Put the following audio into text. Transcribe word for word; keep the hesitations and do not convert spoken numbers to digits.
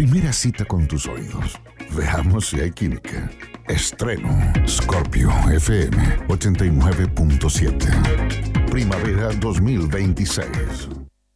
primera cita con tus oídos. Veamos si hay química. Estreno Scorpio F M ochenta y nueve punto siete. Primavera dos mil veintiséis.